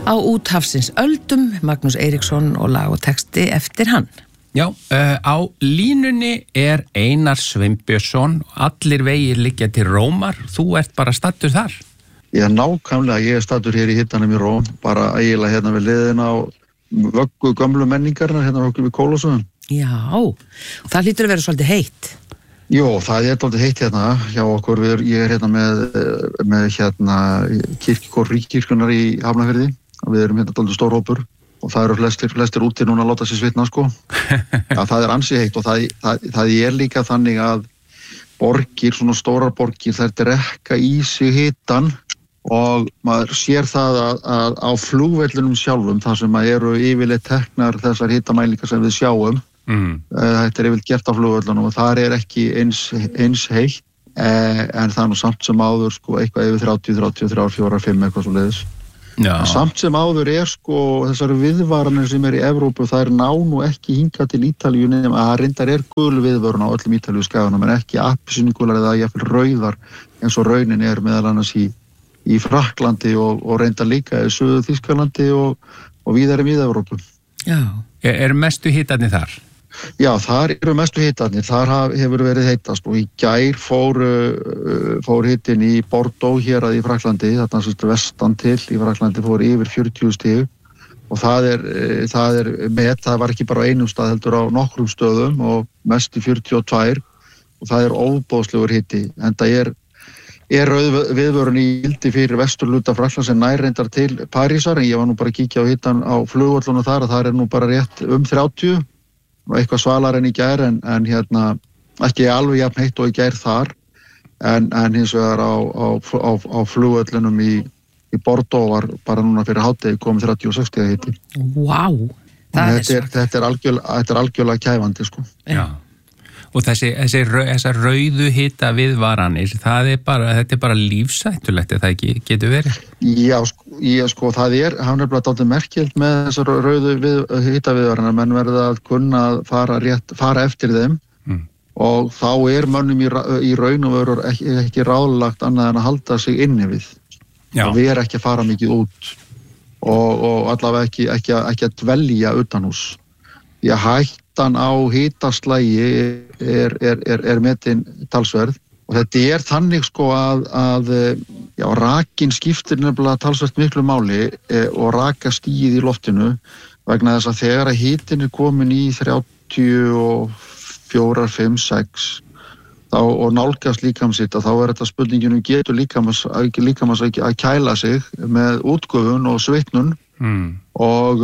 á úthafsins öldum, Magnús Eiríksson og lag og texti eftir hann. Já, á línunni Einar Sveinbjörnsson, allir vegir liggja til Rómar, þú ert bara staddur þar. Já, nákvæmlega, ég staddur hér í hittanum í Róm, bara eiginlega hérna við liðina á vöggu gömlu menningarna, hérna vöggu við Kólasöðum. Já, og það hlýtur að vera svolítið heitt. Jó, það svolítið heitt hérna hjá okkur, ég hérna með hérna kirkjukór ríkirkjunnar í Hafnarfirði, við erum hérna svolítið stór hópur og það eru flestir úti núna að láta sér svitna sko. Já, það ansi heitt og það líka þannig að borgir, svona stórar borgir, þær drekka í sig hitan og maður sér það að á flugvellunum sjálfum, þar sem eru yfirleitt teknar þessar hitamælingar sem við sjáum, þetta yfirleitt gert á flugvellunum og þar ekki eins heitt, en það nú samt sem áður sko eitthvað yfir 30, 4, 5 eitthvað svo leiðis. En samt sem áður sko þessari viðvaranir sem í Evrópu, það ná nú ekki hingað til Ítalíu nema að reyndar gul viðvörun á öllum Ítalíu skaganum, en ekki appelsínugular eða jafnvel rauðar eins og raunin meðal annars í Frakklandi og reyndar líka í Suður-Þýskalandi og víðar í Mið-Evrópu. Já. Mestu hitarnir þar? Já, þar eru mestu hitarnir, þar hefur verið heitast og í gær fór hitinn í Bordeaux hér í Frakklandi, þarna vestan til í Frakklandi fór yfir 40 stig og það var ekki bara á einum stað heldur á nokkrum stöðum og mest í 42 og það ofboðslegur hiti, en það viðvörun í gildi fyrir vesturluta Frakklands sem nær reyndar til Parísar, en ég var nú bara að kíkja á hitann á flugvöllunum þar og það nú bara rétt 30 og eitthvað svalar en í gær, en hérna ekki alveg jafn heitt og í gær þar, en hins vegar á flugvöllunum í Bordeaux var bara núna fyrir hádegi komið 36 stiga hiti. Vá, þetta er algjörlega kæfandi sko. Já. Og þessar rauðu hita viðvaranir, þetta bara lífsættulegt, það ekki getur verið? Já, sko, það nefnilega dálítið merkilegt með þessar rauðu hita viðvaranir, menn verða að kunna fara eftir þeim og þá mönnum í raun og veru ekki ráðlagt annað en að halda sig inni við. Já. Og við ekki að fara mikið út og allavega ekki að dvelja utanhús. Því að hættan á hitaslægi metin talsverð og þetta þannig sko að rakinn skiptir nefnilega talsvert miklu máli og rakastigið í loftinu vegna þess að þegar að hitinn komin í 34, 5, 6 og nálgast líkamsitt þá þetta spurningin getur líkamans að kæla sig með útgufun og svitnun og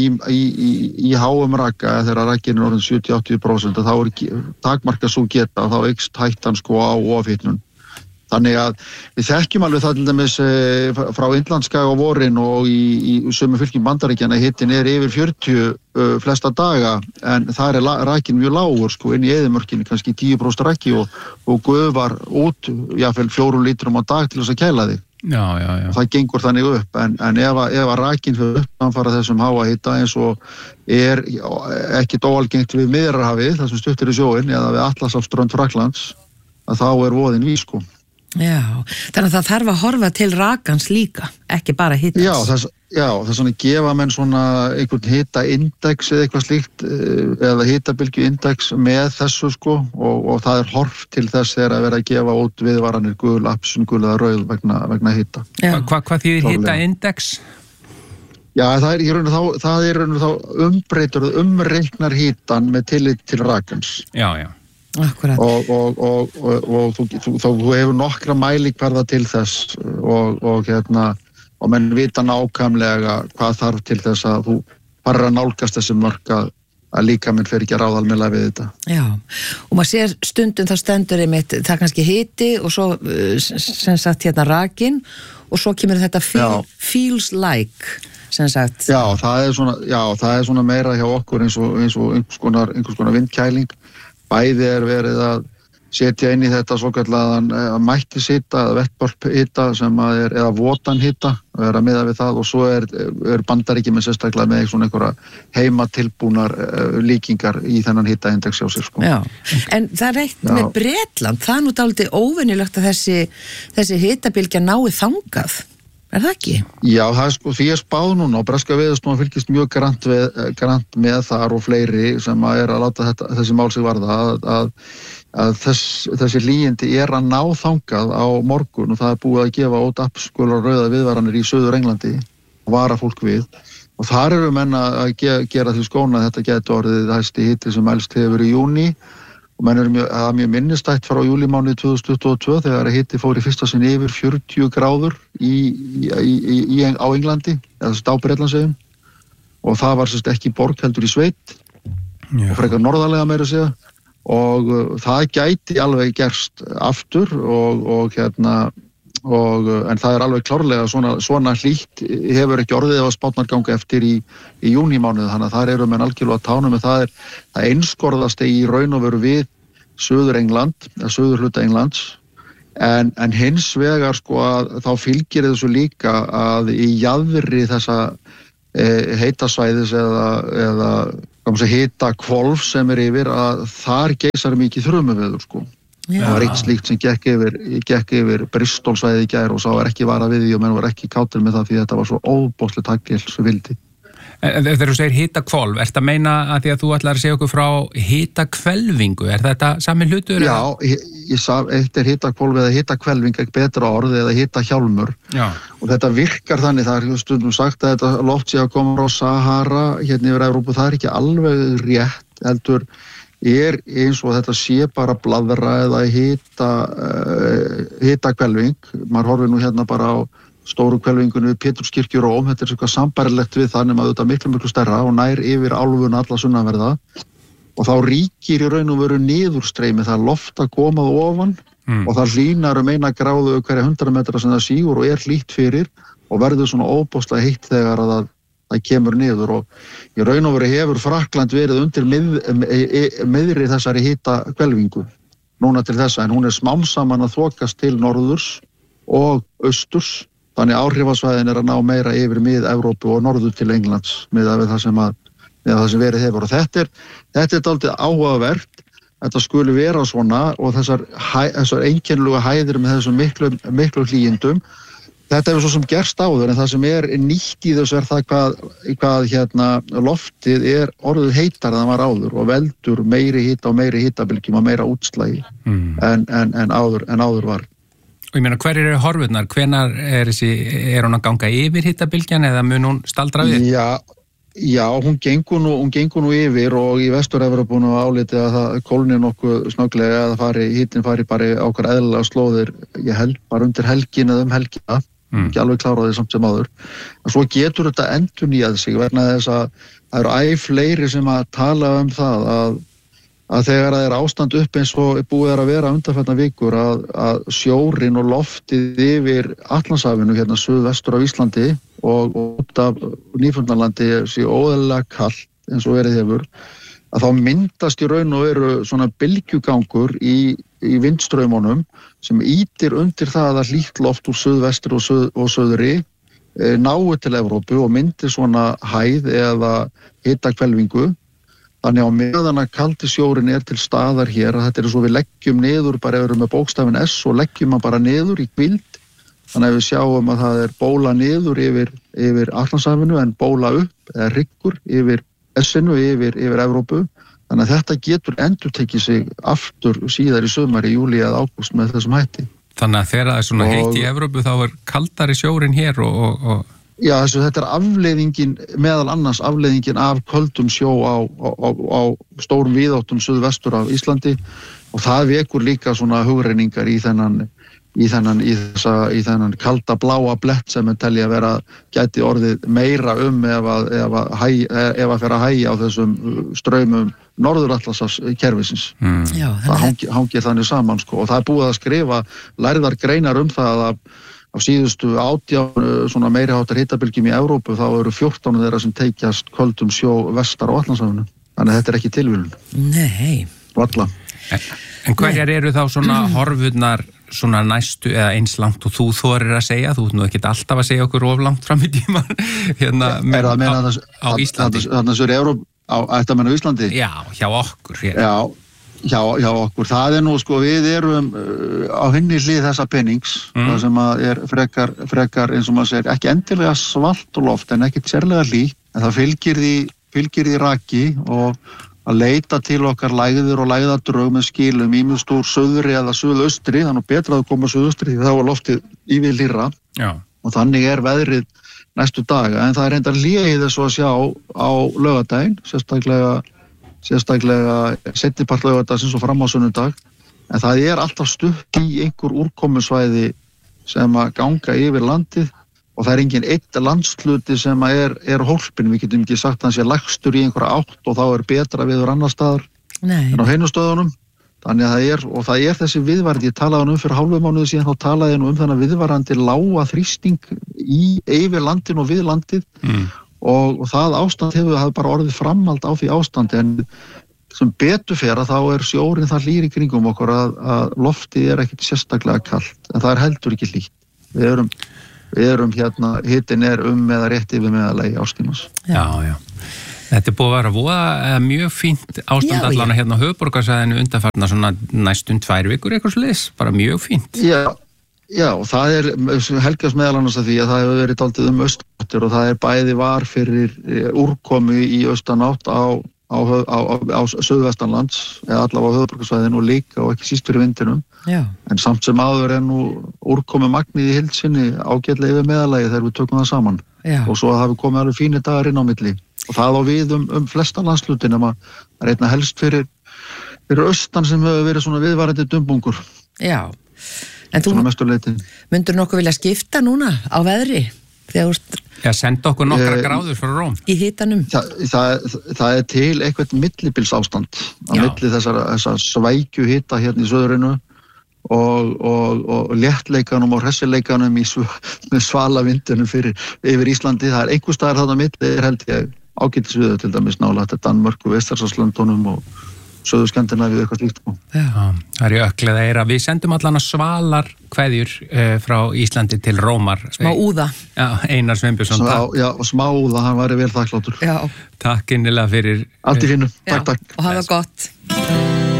í háum raka þegar rakinn orðin 70-80% þá takmarka svo geta og þá eykst hættan sko á ofhitnun. Þannig að við þekkjum alveg það til dæmis frá Indlandsskaga á vorin og í sömu fylkjum Bandaríkjanna hittin yfir 40 flesta daga, en þar rakinn mjög lágur sko inn í eyðimörkinni, kannski 10% raki og gufar út jafnvel 4 lítrum á dag til þess að kæla þig. Já. Það gengur þannig upp, en ef rakinn fyrir upp samfara þessum háa hita eins og ekkit óalgengt við Miðjarðarhafið, það sem stuttir í sjóinn, eða við Atlantshafsströnd Frakklands, að þá voðinn vís sko. Já, þannig að það þarf að horfa til rakans líka, ekki bara hitans. Já, þess vegna gefa menn svona einhvern hitaindex eða eitthvað slíkt, eða hitabylgjuindex með þessu sko, og það horft til þess þegar að vera að gefa út viðvaranir gul, appelsínugul eða rauð vegna hita. Hvað þýðir hitaindex? Já, það þá umreiknar hitan með tillit til rakans. Já. Akkurat. Og þú hefur nokkra mælikvarða til þess og menn vita nákvæmlega hvað þarf til þess að þú farir að nálgast þessi mörk að líkaminn fer ekki að ráða almennilega við þetta. Já, og maður sér stundum það stendur einmitt, það kannski hiti og svo sem sagt rakinn og svo kemur þetta feels like sem sagt. Já, það er svona meira hjá okkur eins og einhvers konar vindkæling. Bæði verið að setja inn í þetta svokallaðan mætishita eða vettbálphita sem eða votanhita, vera miða við það, og svo Bandaríki með sérstaklega með svona einhverja heimatilbúnar líkingar í þennan hitaindex hjá sér sko. Já, en það reitt með Bretland, það nú dálítið óvenjulegt að þessi hitabylgja nái þangað. það ekki? Já, það sko, því spáð núna og breska veðurstofan fylgist mjög grant með þar og fleiri sem að láta þessi mál sig varða að þessi hlýindi að ná þangað á morgun og það búið að gefa ódapskular rauða viðvaranir í Suður Englandi og vara fólk við. Og þar eru menn að gera til skóna að þetta geti orðið hæsti hiti sem mælst hefur í júní og menn það mjög minnistætt frá júlímánuði 2022 þegar hiti fór í fyrsta sinn yfir 40 gráður á Englandi, eða á Bretlandseyjum og það var sérst ekki borg heldur í sveit og frekar norðarlega meira að segja og það gæti alveg gerst aftur en það alveg klárlega svona hlýtt hefur ekki orðið ef spátnar ganga eftir í júnímánuði þannig að þar eru menn algjörlega á tánum en það einskorðast í raun og veru við Suður England, Suður hluta Englands en hins vegar sko að þá fylgir þessu líka að í jaðri þessa heitasvæðis eða hitakvolf sem yfir að þar geisar mikið þrumuveður sko. Það var eitt slíkt sem gekk yfir Bristol-svæðið í gær og sá ekki varað við því og menn var ekki kátir með það því þetta var svo óbóðslegt hagl svo vildi. Þegar þú segir hitakvolf, ertu að meina að því að þú ætlar að segja okkur frá hitakvelvingu, þetta sami hlutur? Já, eitt hitakvolf eða hitakvelving, ekki betra orð eða hitahjálmur og þetta virkar þannig, það stundum sagt að þetta loft sé að koma frá Sahara hérna yfir Evrópu, það ekki alveg rétt heldur eins og þetta sé bara blaðra eða hitakvelving, maður horfir nú hérna bara á stóru hvelfingunni við Péturskirkju í Róm, þetta eitthvað sambarilegt við þannig að þetta miklu stærra og nær yfir álfuna alla sunnanverða og þá ríkir í raun og veru niðurstreymi, það loft að komað ofan og það hlýnar 1 gráðu hverja 100 metra sem það sígur og hlýtt fyrir og verður svona óbóðslega heitt þegar að það kemur niður og í raun og veru hefur Frakkland verið undir miðri þessari hitahvelfingu núna til þessa en hún smám saman að þokast til norðurs og austurs þannig áhrifasvæðin að ná meira yfir mið-Evrópu og norður til Englands með það sem verið hefur og þetta er dálítið áhugavert þetta skuli vera svona og þessar einkennilegu hæðir með þessum miklu hlýindum þetta hefur svo sem gerst áður en það sem nýtt í þessu það hvað loftið orðið heitar en það var áður og veldur meiri hita og meiri hitabylgjum og meira útslagi en áður var. Og ég meina, hverjir eru horfurnar? Hvenær hún að ganga yfir hitabylgjan eða mun hún staldra við? Já, hún gengur nú yfir og í Vestur-Evrópu álitið að það kólni nokkuð snögglega að hitinn fari bara á okkar eðlilega slóðir, ég held bara undir helgin eða helgina, ekki alveg kláraði samt sem áður. En svo getur þetta endurnýjað sig vegna þess að það eru fleiri sem að tala það að þegar það ástand upp eins og búið að vera undanfarnar vikur að sjórinn og loftið yfir Atlantshafinu hérna suðvestur af Íslandi og út af Nýfundnalandi sé óeðlilega kalt eins og verið hefur að þá myndast í raun og veru svona bylgjugangur í vindstraumunum sem ýtir undir það að hlýtt loft úr suðvestur og suðri nái til Evrópu og myndir svona hæð eða hitakvelfingu. Þannig á meðan að kaldi sjórinn til staðar hér að þetta svo við leggjum niður bara ef við erum með bókstafinn S og leggjum hann bara niður í hvíld. Þannig að við sjáum að það bóla niður yfir Atlantshafinu en bóla upp eða hryggur yfir S-inu yfir Evrópu. Þannig að þetta getur endurtekið sig aftur síðar í sumar í júlí eða ágúst með þessum hætti. Þannig að þegar það svona heitt í Evrópu þá kaldari sjórinn hér og Já, þetta afleiðingin, meðal annars afleiðingin af köldum sjó á stórum víðáttum suðvestur af Íslandi og það vekur líka svona hugreiningar í þennan kalda bláa blett sem telja að vera gæti orðið meira ef að fer að hægja á þessum straumum Norður-Atlantshafskerfisins. Það hangir þannig saman sko og það búið að skrifa lærðar greinar það að á síðustu 18 svona meiri háttar hitabylgjum í Evrópu þá eru 14 þeirra sem teikjast köldum sjó vestar á Atlantshafinu. Þannig að þetta ekki tilviljun. Nei. Valla. En hverjar eru þá svona horfurnar svona næstu eða eins langt og þú þorir að segja? Þú ert nú ekkert alltaf að segja okkur of langt fram í tíman hérna á Íslandi. Þannig að það eru Evrópu, þetta meina á Íslandi? Já, hjá okkur hér. Já. hjá okkur. Það nú sko, við erum á hinni hlið þessa penings, það sem að frekar eins og maður segir, ekki endilega svalt og loft en ekki sérlega hlýtt, en það fylgir því raki og að leita til okkar lægðir og lægðardrög með skilum ýmist úr suðri eða suðaustri, þannig betra að koma suðaustri því þá er loftið ívið hlýrra og þannig er veðrið næstu daga, en það er reyndar léið þess að sjá á laugardaginn, sérstaklega seinnipart laugardagsins og fram á sunnudag, en það er alltaf stutt í einhver úrkomusvæði sem að ganga yfir landið og það er engin eitt landsluti sem er hólpin, við getum ekki sagt að hann sé lægstur í einhverja átt og þá er betra viður annar staðar en á hinum stöðunum. Þannig að það er þessi viðvarandi, ég talaði fyrir hálfu mánuði síðan, þá talaði ég þennan viðvarandi lága þrýsting yfir landinu og við landið og það ástand hefur bara orðið framhald á því ástandi, en sem betur fer að þá er sjórinn það hlýr í kringum okkur að loftið er ekkert sérstaklega kalt, en það er heldur ekki hlýtt. Við erum hérna, hitinn er eða rétt yfir meðalagi áskilnaðs. Já. Þetta búið að vera voða mjög fínt ástand allan hérna á höfuðborgarsvæðinu undanfarna svona næstum 2 vikur eitthvað svoleiðis, bara mjög fínt. Já, og það helgast meðal annars að því að það hefur verið dálítið austanáttir og það bæði var fyrir úrkomu í austanátt á suðvestanlands eða allavega á höfuðborgarsvæðinu og líka og ekki síst fyrir vindinum. Já. En samt sem áður nú úrkomu magnið í heild sinni ágætlega yfir meðalagi þegar við tökum það saman. Já. Og svo hafi komið alveg fínir dagar inn á milli. Og það á við flesta landslutin nema það er einna helst fyrir austan sem hefur verið svona viðvarandi dumbungur. Já, en þú myndur nokkuð vilja skipta núna á veðri? Já, senda okkur nokkra gráður frá Róm. Í hitanum? Það til eitthvað millibils ástand á milli þessar svækju hita hérna í söðurinu og léttleikanum og hressileikanum með svala vindunum yfir Íslandi. Það einhver staðar þarna milli held ég ágætisviður til dæmis nálægt Danmörku, Vestfjarðalöndunum og Suður-Skandinavíu eitthvað slíkt. Já, það er ökklið að heyra. Við sendum allan að svalar kveðjur frá Íslandi til Rómar. Smá úða. Já, Einar Sveinbjörnsson. Já, smá úða, hann væri vel þakklátur. Já. Takk innilega fyrir. Allt í fínu. Takk. Og hafa gott.